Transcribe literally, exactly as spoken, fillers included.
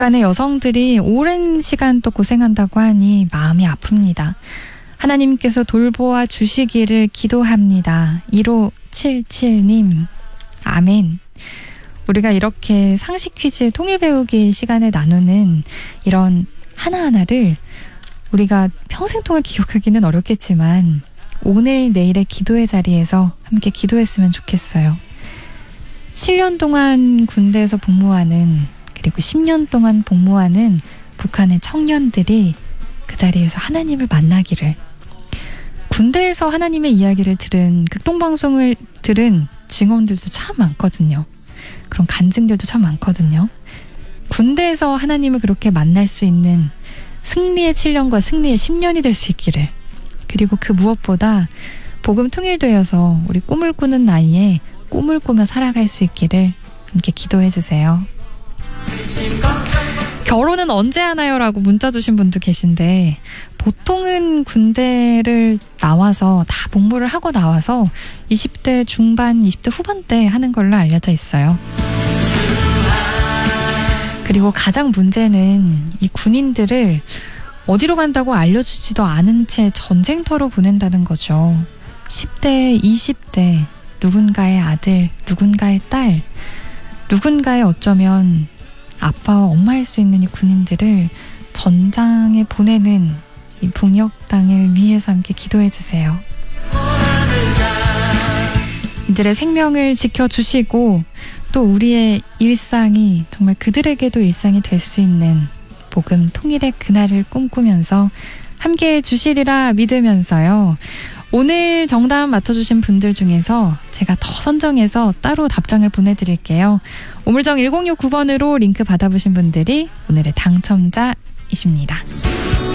간의 여성들이 오랜 시간 또 고생한다고 하니 마음이 아픕니다. 하나님께서 돌보아 주시기를 기도합니다. 일오칠칠 님 아멘. 우리가 이렇게 상식 퀴즈 통일 배우기 시간에 나누는 이런 하나하나를 우리가 평생 동안 기억하기는 어렵겠지만 오늘 내일의 기도의 자리에서 함께 기도했으면 좋겠어요. 칠 년 동안 군대에서 복무하는, 그리고 십 년 동안 복무하는 북한의 청년들이 그 자리에서 하나님을 만나기를, 군대에서 하나님의 이야기를 들은, 극동방송을 들은 증언들도 참 많거든요. 그런 간증들도 참 많거든요. 군대에서 하나님을 그렇게 만날 수 있는 승리의 칠 년과 승리의 십 년이 될 수 있기를, 그리고 그 무엇보다 복음 통일되어서 우리 꿈을 꾸는 나이에 꿈을 꾸며 살아갈 수 있기를 함께 기도해 주세요. 결혼은 언제 하나요? 라고 문자 주신 분도 계신데, 보통은 군대를 나와서 다 복무를 하고 나와서 이십 대 중반, 이십 대 후반 때 하는 걸로 알려져 있어요. 그리고 가장 문제는 이 군인들을 어디로 간다고 알려주지도 않은 채 전쟁터로 보낸다는 거죠. 십 대, 이십 대, 누군가의 아들, 누군가의 딸, 누군가의 어쩌면 아빠와 엄마일 수 있는 이 군인들을 전장에 보내는 이 북녘 땅을 위해서 함께 기도해 주세요. 이들의 생명을 지켜주시고 또 우리의 일상이 정말 그들에게도 일상이 될 수 있는 복음 통일의 그날을 꿈꾸면서 함께해 주시리라 믿으면서요. 오늘 정답 맞춰주신 분들 중에서 제가 더 선정해서 따로 답장을 보내드릴게요. 우물정 일공육구 번으로 링크 받아보신 분들이 오늘의 당첨자이십니다.